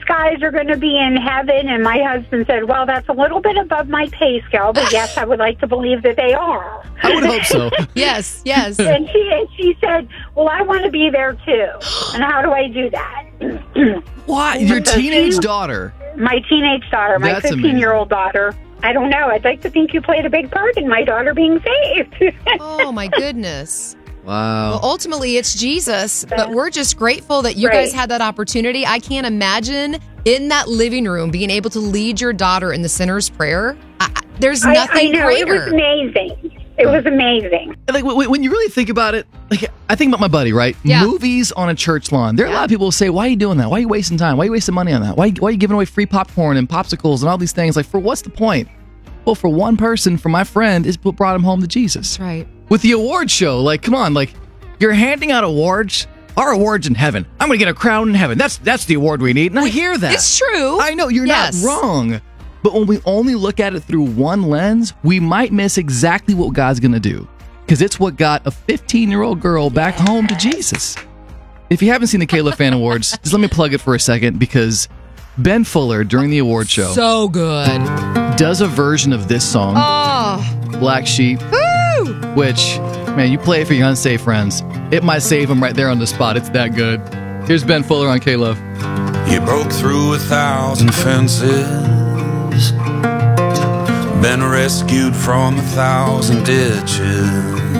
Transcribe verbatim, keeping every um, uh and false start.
these guys are going to be in heaven? And my husband said, well, that's a little bit above my pay scale, but yes, I would like to believe that they are. I would hope so. Yes, yes. And she, and she said, well, I want to be there too. And how do I do that? What? Your teenage daughter? My teenage daughter, my fifteen-year-old daughter. I don't know. I'd like to think you played a big part in my daughter being saved. Oh, my goodness. Wow. Well, ultimately, it's Jesus, but we're just grateful that you Right. guys had that opportunity. I can't imagine in that living room being able to lead your daughter in the sinner's prayer. I, I- there's I, nothing I know. greater. It was amazing. It was amazing. Like when when you really think about it, like I think about my buddy, right? Yeah. Movies on a church lawn. There are a lot of people who say, "Why are you doing that? Why are you wasting time? Why are you wasting money on that? Why why are you giving away free popcorn and popsicles and all these things? Like, for what's the point?" Well, for one person, for my friend, is what brought him home to Jesus. That's right. With the award show, like, come on, like you're handing out awards. Our award's in heaven. I'm going to get a crown in heaven. That's that's the award we need. And I hear that. It's true. I know you're Yes. not wrong. But when we only look at it through one lens, we might miss exactly what God's going to do. Because it's what got a fifteen-year-old girl back home to Jesus. If you haven't seen the Kayla Fan Awards, just let me plug it for a second, because Ben Fuller, during the award show, So good. does a version of this song, Oh. Black Sheep, Woo! which, man, you play it for your unsafe friends. It might save them right there on the spot. It's that good. Here's Ben Fuller on K-Love. You broke through a thousand fences, been rescued from a thousand ditches.